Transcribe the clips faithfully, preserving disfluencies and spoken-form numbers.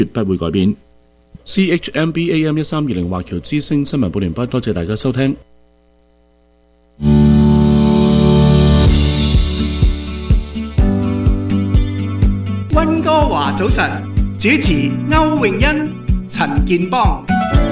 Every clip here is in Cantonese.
絕不會改變。C H M B A M 一三二零華僑之聲新聞報聯播，多謝大家收聽。 溫哥華早晨，主持歐詠欣、陳健邦。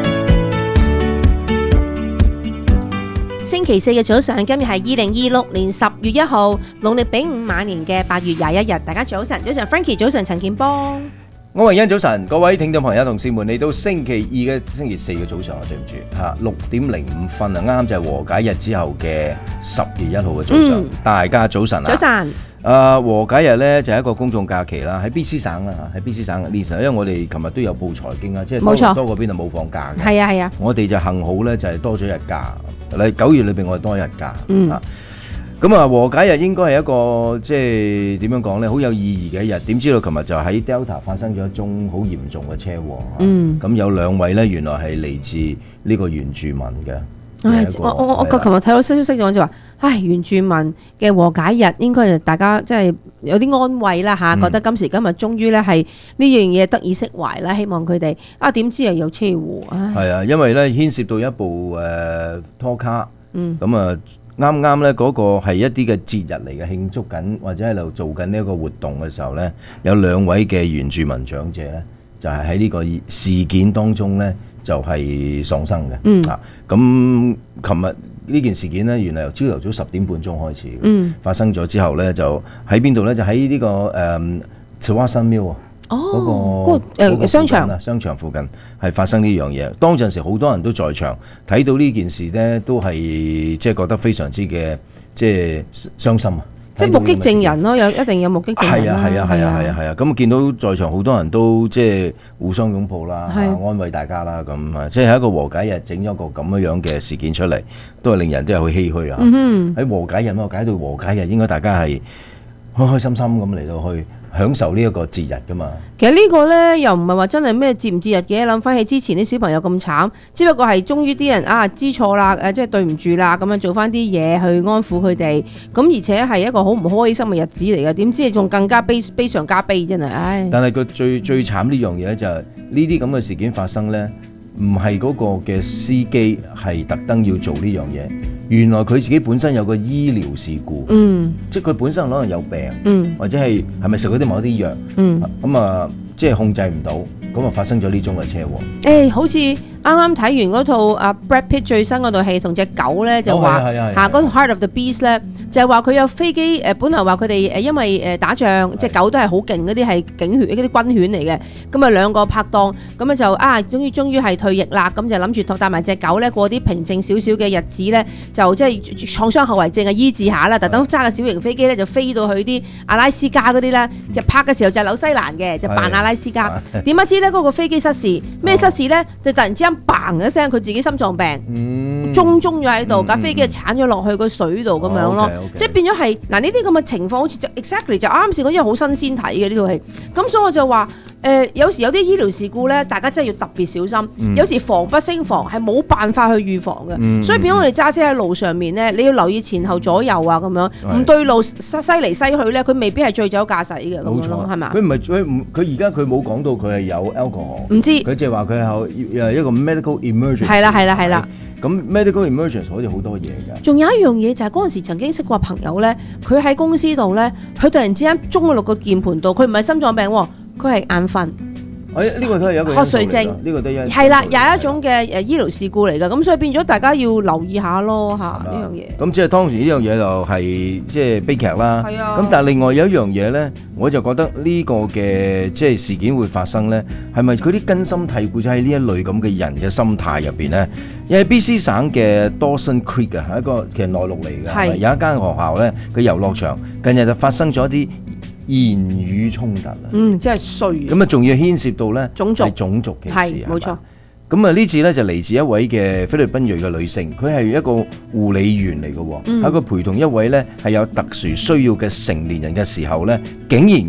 星期四嘅早上，今日係二零二六年十月一號，農曆丙午晚年嘅八月廿一日。大家早晨，早晨 Frankie， 早晨陳健邦。 歐詠欣早晨，各位聽眾朋友、同事們，嚟到星期二嘅星期四嘅早上，對唔住嚇，六點零五分啊，啱啱就係和解日之後嘅十月一號嘅早上，嗯、大家早晨啊！ 早晨。 誒、呃、和解日咧就係、是、一個公眾假期啦，喺 B C 省啦嚇，喺 B C 省呢時候，因為我哋琴日都有報財經啊，即係多倫多嗰邊就冇放假嘅。係啊係啊，我哋就幸好咧就係、是、多咗日假，嚟九月裏邊我哋多一日假嚇。嗯咁啊，和解日應該係一個即係點樣講咧，好有意義嘅一日。點知道琴日就喺 Delta 發生咗一宗好嚴重嘅車禍。嗯。咁有兩位咧，原來係嚟自呢個原住民嘅。 唉，我我我我琴日睇到消息講就話，唉，原住民嘅和解日應該係大家即係有啲安慰啦嚇，覺得今時今日終於咧係呢樣嘢得以釋懷啦，希望佢哋啊點知又有車禍。唉。係啊，因為咧牽涉到一部誒拖卡。嗯。咁啊。啱啱咧嗰個係一啲嘅節日嚟嘅，慶祝緊或者喺度做緊呢一個活動嘅時候咧，有兩位嘅原住民長者咧，就係喺呢個事件當中咧，就係喪生嘅。嗯。啊，咁琴日呢件事件咧，原來由朝頭早十點半鐘開始，嗯，發生咗之後咧，就喺邊度咧？就喺呢、這個誒 Tsawwassen Mill 啊。哦，嗰、那個誒、那個、商場啊，商場附近係發生呢樣嘢。當陣時好多人都在場，睇到呢件事咧，都係即係覺得非常之嘅即係傷心啊！ 即係目擊證人咯，有一定有目擊證人啦。係啊係啊係啊係啊係啊！咁見到在場好多人都即係互相擁抱啦，安慰大家啦，咁啊，即係一個和解日整咗個咁樣樣嘅事件出嚟，都係令人都係好唏噓啊！喺、嗯、和解日咯，解到和解日應該大家係開開心心咁嚟到去享受呢一個節日噶嘛？其實呢個呢，又唔係話真係咩節唔節日嘅，諗翻起之前啲小朋友咁慘，只不過係終於啲人啊知錯啦，誒即係對唔住啦，咁樣做翻啲嘢去安撫佢哋，咁而且係一個好唔開心嘅日子嚟嘅，點知仲更加悲悲上加悲真係，唉！ 但係佢最最慘呢樣嘢咧就係呢啲咁嘅事件發生呢，唔係嗰個嘅司機係特登要做呢樣嘢。原來佢自己本身有個醫療事故，嗯，即係佢本身可能有病，嗯，或者係係咪食嗰啲某啲藥，嗯，咁啊，即係控制唔到，咁啊發生咗呢種嘅車禍。 誒、欸，好似啱啱睇完嗰套啊 Brad Pitt 最新嗰套戲，同隻狗咧就話嚇嗰套 Heart of the Beast 咧，就係話佢有飛機誒，本來話佢哋誒因為誒打仗，隻狗都係好勁嗰啲係警犬嗰啲軍犬嚟嘅，咁啊兩個拍檔，咁啊就啊終於終於係退役啦，咁就諗住帶埋隻狗咧過啲平靜少少嘅日子咧。就即係創傷後遺症啊，醫治下啦，特登揸個小型飛機咧，就飛到去啲阿拉斯加嗰啲咧，就拍嘅時候就係紐西蘭嘅，就扮阿拉斯加。點不知咧嗰個飛機失事，咩失事咧？就突然之間嘭一聲，佢自己心臟病，嗯、中中咗喺度，架、嗯、飛機就鏟咗落去個水度咁樣咯，哦、okay, okay. 即係變咗係嗱呢啲咁嘅情況，好似就 exactly 就啱先嗰啲好新鮮睇嘅呢套戲，咁所以我就話。誒、呃、有時有啲醫療事故咧，大家真係要特別小心。嗯、有時防不勝防，係冇辦法去預防嘅。嗯、所以變咗我哋揸車喺路上面咧，你要留意前後左右啊，咁樣唔對路西嚟西去咧，佢未必係醉酒駕駛嘅咁樣咯，係嘛？ 佢唔係佢唔佢而家佢冇講到佢係有 alcohol，唔知佢就係話佢係一個 medical emergency。係啦係啦係啦。咁 medical emergency 好似好多嘢㗎。仲有一樣嘢就係嗰陣時曾經識過朋友咧，佢喺公司度咧，佢突然之間中咗落個鍵盤度，佢唔係心臟病喎。佢係眼瞓，呢、 哎這個都係有一個瞌睡症， 呢個都係係啦，又一種嘅誒醫療事故嚟㗎，咁所以變咗大家要留意下咯嚇呢樣嘢。咁即係當時呢樣嘢就係即係悲劇啦。係啊。咁但係另外有一樣嘢咧，我就覺得呢個嘅即係事件會發生咧，係咪佢啲根深蒂固咗喺呢一類咁嘅人嘅心態入邊咧？因為 B C 省嘅 Dawson Creek 啊，係一個其實內陸嚟嘅，係有一間學校咧，佢遊樂場近日就發生咗一啲言語衝突啊！ 嗯，真係衰。 咁啊，仲要牽涉到咧種族係種族歧視， 係冇錯。 咁啊，呢次咧就嚟自一位嘅菲律賓裔嘅女性，佢係一個護理員嚟嘅，喺佢、嗯、陪同一位咧係有特殊需要嘅成年人嘅時候咧，竟然間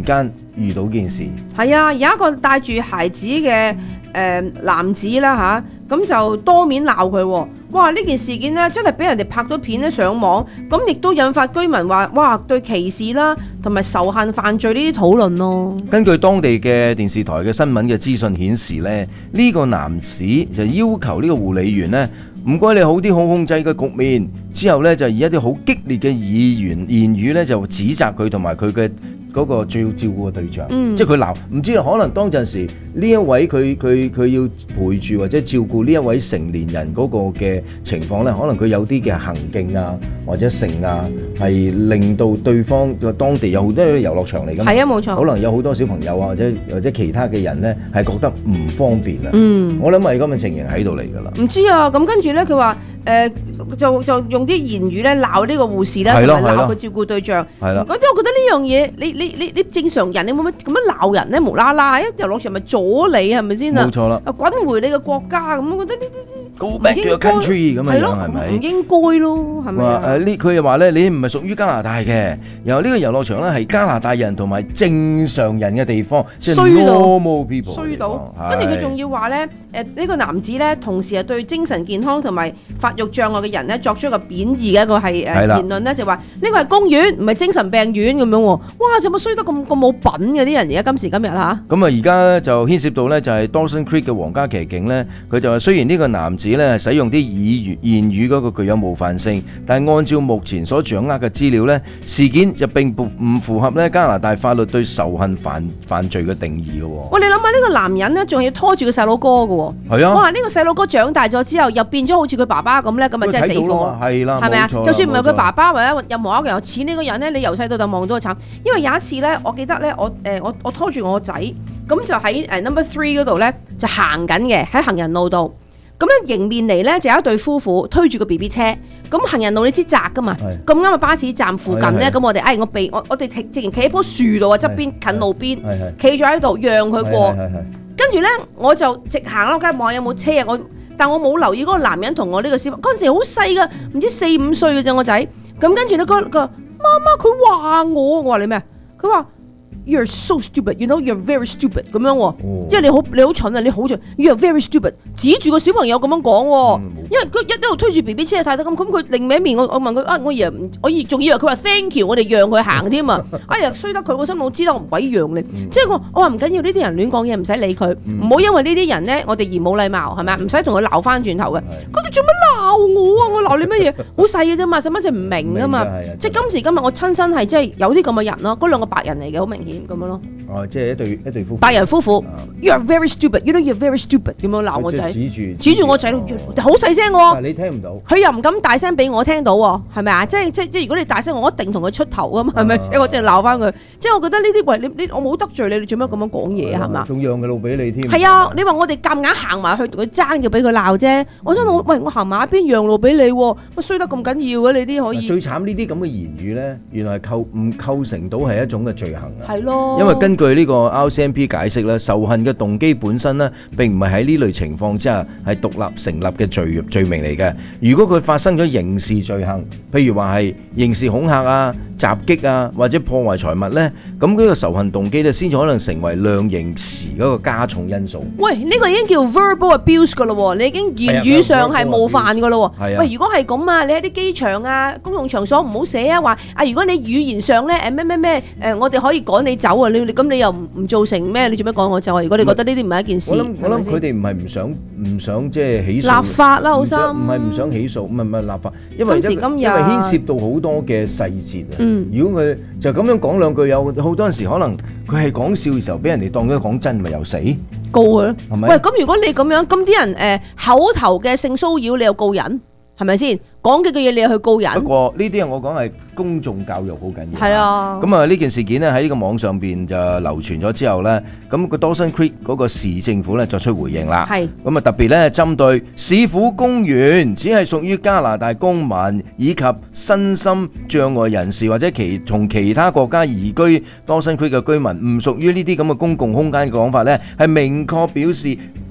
遇到件事。 係啊，有一個帶住孩子嘅誒、呃、男子啦吓，咁、啊、就多面鬧佢喎。哇！呢件事件呢，真係俾人哋拍咗片咧上網，咁亦都引發居民話哇對歧視啦同埋仇恨犯罪呢啲討論咯。 根據當地嘅電視台嘅新聞嘅資訊顯示呢，呢、這個男子就要求呢個護理員呢，唔該你好啲好控制嘅局面，之後呢，就以一啲好激烈嘅語言言語呢，就指責佢同埋佢嘅嗰個最要照顧嘅對象，嗯、即係佢鬧，唔知可能當陣時呢一位佢佢佢要陪住或者照顧呢一位成年人嗰個嘅情況呢，可能佢有啲嘅行徑啊或者成啊，係令到對方個當地有好多遊樂場嚟㗎嘛，係啊冇錯，可能有好多小朋友啊或者或者其他嘅人呢，係覺得唔方便啊。嗯，我諗係咁嘅情形喺度嚟㗎啦。唔知啊，咁跟住呢，佢話。誒、呃、就就用啲言語咧鬧呢個護士啦，同埋鬧佢照顧對象。係啦，咁即係我覺得呢樣嘢，你你你你正常人你冇乜咁樣鬧人咧，無啦啦一遊樂場咪阻你係咪先啊？冇錯啦，滾回你嘅國家咁，我覺得呢啲。 Go back to your country 咁樣樣係咪？ 唔應該咯，係咪啊？ 誒呢佢又話咧，你唔係屬於加拿大嘅，然後呢個遊樂場咧係加拿大人同埋正常人嘅地方，即係 normal people。衰到，跟住佢仲要話咧，誒呢個男子咧，同時係對精神健康同埋發育障礙嘅人咧作出一個貶義嘅一個係誒言論咧，就話呢個係公園唔係精神病院咁樣喎。哇！做乜衰得咁咁冇品嘅啲人而家今時今日嚇？咁啊而家咧就牽涉到咧就係 Dawson Creek 嘅皇家騎警咧，佢就話雖然呢個男子咧係使用啲語言語嗰個具有冒犯性，但係按照目前所掌握嘅資料咧，事件就並唔符合咧加拿大法律對仇恨犯犯罪嘅定義嘅喎。 哇！你諗下呢個男人咧，仲要拖住個細佬哥嘅喎。係啊。哇！呢個細佬哥長大咗之後，又變咗好似佢爸爸咁咧，咁咪真係死火。 係啦， 係咪啊？就算唔係佢爸爸或者任何一個有錢呢個人咧，你由細到大望到佢慘。因為有一次咧，我記得咧，我誒我我拖住我個仔，咁就喺誒 number three 嗰度咧，就行緊嘅喺行人路度。咁樣迎面嚟咧就有一對夫婦推住個 B B 車，咁行人路你知窄噶嘛？咁啱啊巴士站附近咧，咁我哋誒我避我我哋直直情企喺棵樹度啊側邊近路邊，企咗喺度讓佢過。跟住咧我就直行咯，梗係望有冇車啊！我但我冇留意嗰個男人同我呢個小嗰陣時好細噶，唔知四五歲嘅啫我仔。咁跟住咧個個媽媽佢話我，我話你咩？佢話。You're so stupid, you know, you're very stupid 咁樣喎，哦、即係你好你好蠢啊，你好蠢 ，you're very stupid， 指住個小朋友咁樣講喎，嗯、因為佢一一路推住 B B 車太太咁，咁佢另一面我我問佢啊，我以為我以仲以為佢話 thank you， 我哋讓佢行添啊，哎呀衰得佢個心我知道我唔鬼讓你，嗯、即係我我話唔緊要呢啲人亂講嘢唔使理佢，唔好、嗯、因為呢啲人咧我哋而冇禮貌係咪啊？唔使同佢鬧翻轉頭嘅，佢哋做乜鬧我啊？我鬧你乜嘢？好細嘅啫嘛，使乜就唔明啊嘛，即係今時今日我親身係即係有啲咁嘅人咯，嗰兩個白人嚟嘅好明顯咁樣咯。 哦，即係一對一對夫婦， 白人夫婦 ，You're very stupid，you know you're very stupid， 咁樣鬧我仔，指住指住我仔，好細聲喎， 你聽唔到， 佢又唔敢大聲俾我聽到喎，係咪啊？即係即係即係如果你大聲，我一定同佢出頭噶嘛，係咪？我即係鬧翻佢，即係我覺得呢啲喂你你我冇得罪你，你做咩咁樣講嘢啊？係嘛？ 仲讓嘅路俾你添， 係啊！你話我哋夾硬行埋去同佢爭嘅俾佢鬧啫，我想我喂我行埋一邊讓路俾你，乜衰得咁緊要嘅你啲可以？ 最慘呢啲咁嘅言語咧，原來係構唔構成到係一種嘅罪行啊！ 係咯， 因為根據呢個 R C M P 解釋咧，仇恨嘅動機本身咧並唔係喺呢類情況之下係獨立成立嘅罪罪名嚟嘅。如果佢發生咗刑事罪行，譬如話係刑事恐嚇啊、襲擊啊或者破壞財物咧，咁呢個仇恨動機咧先至可能成為量刑時嗰個加重因素。 喂，呢個已經叫 verbal abuse 噶咯，你已經言語上係冒犯噶咯。喂，如果係咁啊，你喺啲機場啊、公共場所唔好寫啊，話啊如果你語言上咧誒咩咩咩誒，我哋可以趕你走啊，你咁你又唔唔造成咩？你做咩趕我走啊？如果你覺得呢啲唔係一件事， 我諗我諗佢哋唔係唔想唔想即係起訴立法啦，好心唔係唔想起訴，唔係唔係立法，因為因為牽涉到好多嘅細節啊。嗯、如果佢就咁樣講兩句，有好多陣時可能佢係講笑嘅時候，俾人哋當咗講真，咪又死告佢。係咪？喂，咁如果你咁樣，咁啲人誒、呃、口頭嘅性騷擾，你又告人，係咪先？講幾句嘢你又去告人？不過呢啲我講係公眾教育好緊要。 係啊。 咁啊呢件事件咧喺呢個網上邊就流傳咗之後咧，咁個 Dawson Creek 嗰個市政府咧作出回應啦。係。咁啊特別咧針對市府公園只係屬於加拿大公民以及身心障礙人士或者其從其他國家移居 Dawson Creek 嘅居民，唔屬於呢啲咁嘅公共空間嘅講法咧，係明確表示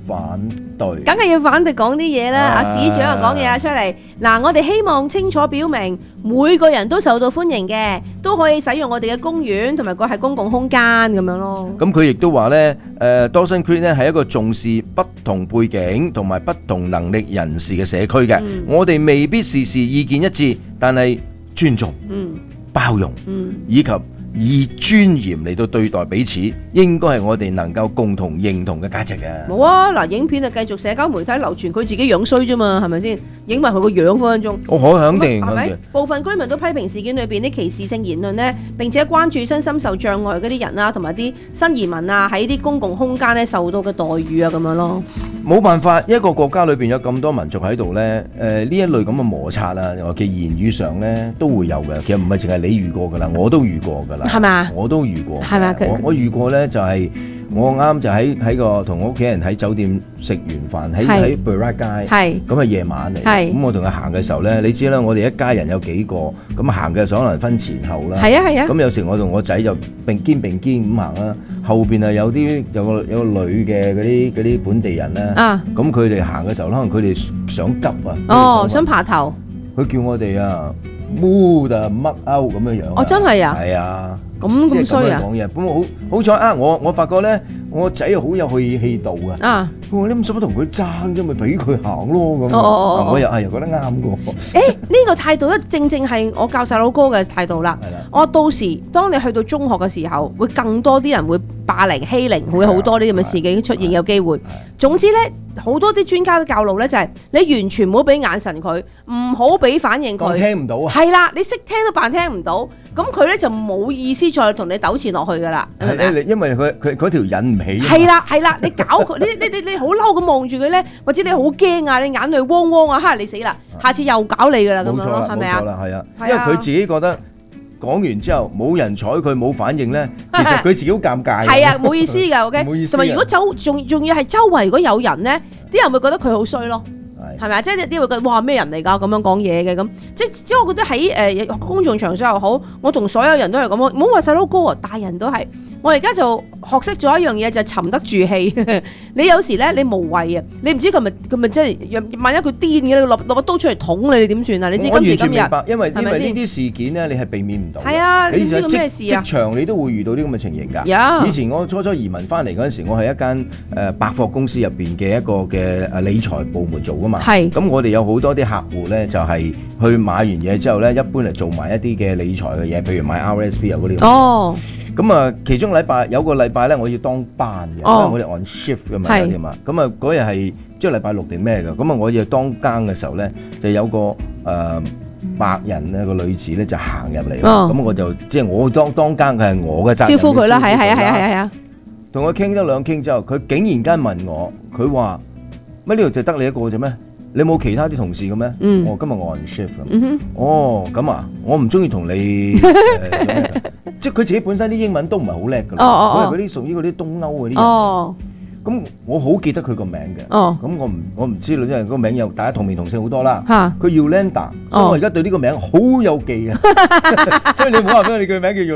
反對， 梗係要反對講啲嘢啦。阿、啊、市長又講嘢啊出嚟。嗱，我哋希望清楚表明，每個人都受到歡迎嘅，都可以使用我哋嘅公園同埋個係公共空間咁樣咯。 咁佢亦都話咧，誒 Dawson Creek 咧係一個重視不同背景同埋不同能力人士嘅社區嘅。嗯、我哋未必時時意見一致，但係尊重、嗯、包容、嗯、以及以尊嚴嚟到對待彼此，應該係我哋能夠共同認同嘅價值嘅。 冇啊，嗱，影片就繼續社交媒體流傳，佢自己樣衰啫嘛，係咪先？影埋佢個樣分分鐘。 我可肯定， 係咪？部分居民都批評事件裏邊啲歧視性言論呢，並且關注身心受障礙嗰啲人啊，同埋啲新移民啊喺啲公共空間咧受到嘅待遇啊咁樣咯。 冇辦法，一個國家裏邊有咁多民族喺度咧，誒呢一類咁嘅摩擦啊，嘅言語上咧都會有嘅。其實唔係淨係你遇過㗎啦，我都遇過㗎啦。係嘛？我都遇過。係嘛？我我遇過咧就係我啱就喺喺個同我屋企人喺酒店食完飯喺喺 Barat 街，咁啊夜晚嚟，咁我同佢行嘅時候咧，你知啦，我哋一家人有幾個，咁行嘅時候可能分前後啦。係啊係啊。咁有時我同我仔就並肩並肩咁行啦，後邊啊有啲有個有個女嘅嗰啲嗰啲本地人咧，咁佢哋行嘅時候可能佢哋想急啊， 哦想爬頭， 佢叫我哋啊 move 啊乜 out 咁樣樣。 哦真係啊。 係啊。 咁咁衰啊！ 講嘢咁好好彩啊！我我發覺咧，我仔好有氣氣度嘅。啊！我話你唔使乜同佢爭啫，咪俾佢行咯咁。哦哦哦！我又係又覺得啱嘅。誒， 呢個態度咧，正正係我教細佬哥嘅態度啦。係啦。我到時當你去到中學嘅時候，會更多啲人會霸凌欺凌，會好多啲咁嘅事件出現有機會。總之咧，好多啲專家都教路咧，就係你完全唔好俾眼神佢，唔好俾反應佢。 聽唔到啊！ 係啦，你識聽都扮聽唔到，咁佢咧就冇意思再同你糾纏落去噶啦。 因為佢佢嗰條引唔起。 係啦係啦，你搞佢，你你你你好嬲咁望住佢咧，或者你好驚啊，你眼淚汪汪啊，嚇你死啦！下次又搞你噶啦咁樣咯，係咪啊？ 冇錯啦，係啊，因為佢自己覺得講完之後冇人睬佢冇反應咧，其實佢自己好尷尬。係啊，冇意思㗎，OK。冇意思。同埋如果周仲仲要係周圍如果有人咧，啲人會覺得佢好衰咯。係咪啊？即係啲會覺得哇咩人嚟㗎咁樣講嘢嘅咁，即係即係我覺得喺誒、呃、公眾場所又好，我同所有人都係咁咯。唔好話細佬哥啊，大人都係。我而家就學識咗一樣嘢，就係、沉得住氣。你有時咧，你無謂啊，你唔知佢咪佢咪即係萬一佢癲嘅，落落把刀出嚟捅你，你點算啊？你知今時今日，我完全明白， 因為因為呢啲事件咧，你係避免唔到。 係啊，你知個咩事啊？ 職場你都會遇到啲咁嘅情形㗎。 Yeah. 以前我初初移民翻嚟嗰陣時，我係一間誒百貨公司入邊嘅一個嘅誒理財部門做㗎嘛。係。咁我哋有好多啲客戶咧，就係、是、去買完嘢之後咧，一般嚟做埋一啲嘅理財嘅嘢，譬如買 R S P 啊嗰啲。哦。咁啊，其中禮拜有個禮拜咧，我要當班嘅，哦、因為我哋 on shift 嘅嘛，啲嘛。咁啊，嗰日係即係禮拜六定咩嘅？咁啊，我要當更嘅時候咧，就有個誒、呃、白人咧個女子咧就行入嚟，咁、哦、我就即係我當當更嘅係我嘅責任。 招呼佢啦，係啊係啊係啊係啊！ 同佢傾咗兩傾之後，佢竟然間問我，佢話乜呢度就得你一個啫咩？你冇其他啲同事嘅咩？嗯、我今日我 on shift 咁。嗯、哼哦，咁啊，我唔中意同你。呃即係佢自己本身啲英文都唔係好叻㗎啦，佢係嗰啲屬於嗰啲東歐嗰啲人。哦，咁我好記得佢個名嘅。哦，咁我唔我唔知啦，因為個名有大家同名同姓好多啦。嚇，佢叫 Yolanda，所以我而家對呢個名好有記啊。所以你唔好話俾我，你個名叫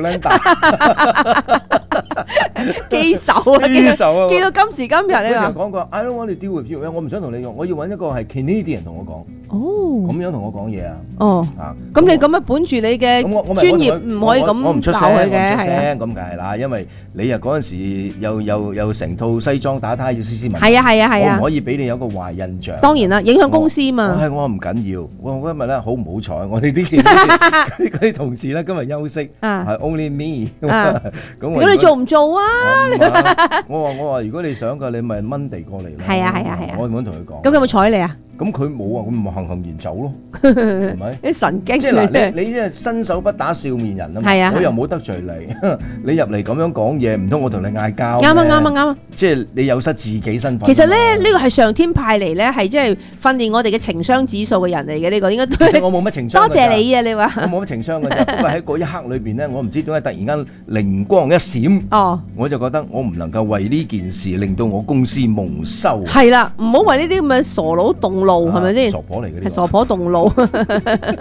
Yolanda。 記仇啊！記仇啊！記到今時今日你話。 佢就講過 I don't want to deal with you，我唔想同你用，我要揾一個係 Canadian 同我講。 哦， 咁樣同我講嘢啊！ 哦，啊，咁你咁樣本住你嘅專業唔可以咁我唔出聲佢嘅， 係咁梗係啦，因為你啊嗰陣時又又又成套西裝打呔要斯斯文文， 係啊係啊係啊， 我唔可以俾你有個壞印象。 當然啦，影響公司嘛。 係我唔緊要，我今日咧好唔好彩，我哋啲嗰啲同事咧今日休息，係 only me。咁如果你做唔做啊？ 我話我話如果你想嘅，你咪 Monday 過嚟啦。 係啊係啊係啊， 我點樣同佢講？ 咁有冇睬你啊？ 咁佢冇啊，咁咪行行然走咯，係咪？ 啲神經， 即係嗱，你你即係伸手不打笑面人啊嘛，我又冇得罪你，你入嚟咁樣講嘢，唔通我同你嗌交？啱啊啱啊啱啊！即係你有失自己身份。其實咧，呢個係上天派嚟咧，係即係訓練我哋嘅情商指數嘅人嚟嘅呢個，應該。其實我冇乜情商。多謝你啊！你話我冇乜情商嘅啫，不過喺嗰一刻裏邊咧，我唔知點解突然間靈光一閃，哦，我就覺得我唔能夠為呢件事令到我公司蒙羞。係啦，唔好為呢啲咁嘅傻佬動怒，係咪先？傻婆嚟嘅，係傻婆動怒。